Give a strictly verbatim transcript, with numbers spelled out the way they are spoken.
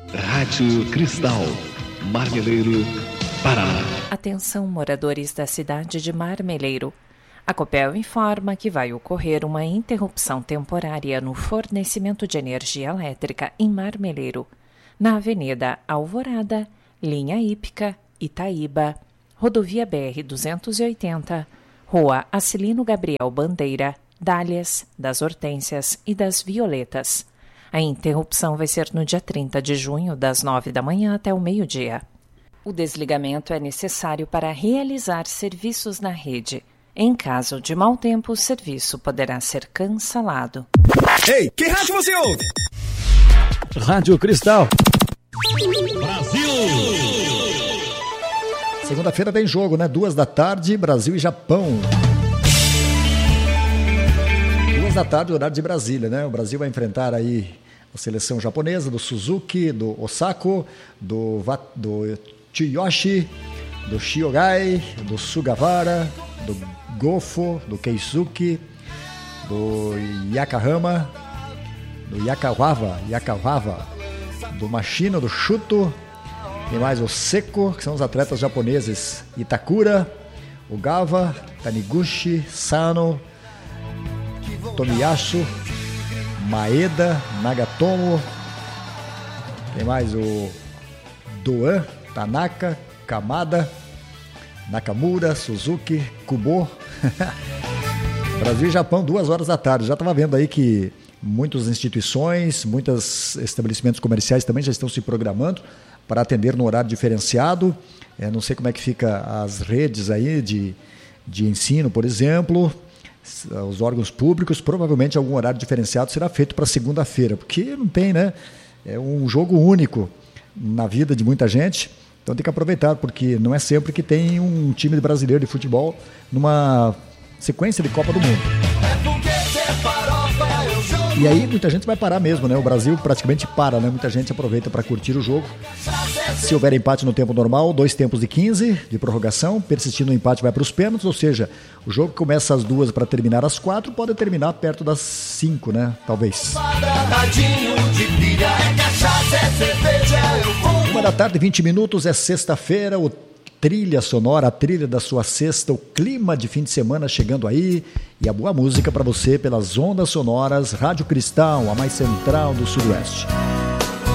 Rádio Cristal, Marmeleiro, Paraná. Atenção, moradores da cidade de Marmeleiro. A Copel informa que vai ocorrer uma interrupção temporária no fornecimento de energia elétrica em Marmeleiro, na Avenida Alvorada, Linha Hípica, Itaíba, Rodovia B R duzentos e oitenta, Rua Acilino Gabriel Bandeira, Dálias, das Hortênsias e das Violetas. A interrupção vai ser no dia trinta de junho, das nove da manhã até o meio-dia. O desligamento é necessário para realizar serviços na rede. Em caso de mau tempo, o serviço poderá ser cancelado. Ei, que rádio você ouve? Rádio Cristal. Brasil! Segunda-feira tem jogo, né? Duas da tarde, Brasil e Japão. Duas da tarde, horário de Brasília, né? O Brasil vai enfrentar aí a seleção japonesa do Suzuki, do Osako, do, do Tsuyoshi, do Shiogai, do Sugawara, do Gofo, do Keisuke, do Yakahama, do Yakawawa, Yakawawa, do Machino, do Shuto, tem mais o Seko, que são os atletas japoneses, Itakura, Ogawa, Taniguchi, Sano, Tomiyasu, Maeda, Nagatomo, tem mais o Doan, Tanaka, Kamada, Nakamura, Suzuki, Kubo. Brasil e Japão, duas horas da tarde. Já estava vendo aí que muitas instituições, muitos estabelecimentos comerciais também já estão se programando para atender no horário diferenciado. É, não sei como é que fica as redes aí de, de ensino, por exemplo. Os órgãos públicos, provavelmente algum horário diferenciado será feito para segunda-feira, porque não tem, né? É um jogo único na vida de muita gente. Então tem que aproveitar, porque não é sempre que tem um time brasileiro de futebol numa sequência de Copa do Mundo. E aí muita gente vai parar mesmo, né? O Brasil praticamente para, né? Muita gente aproveita para curtir o jogo. Se houver empate no tempo normal, dois tempos de quinze de prorrogação, persistindo o empate vai para os pênaltis, ou seja, o jogo começa às duas para terminar às quatro, pode terminar perto das cinco, né? Talvez. Uma da tarde, vinte minutos, é sexta-feira, o trilha sonora, a trilha da sua sexta, o clima de fim de semana chegando aí e a boa música para você pelas ondas sonoras Rádio Cristal, a mais central do Sudoeste.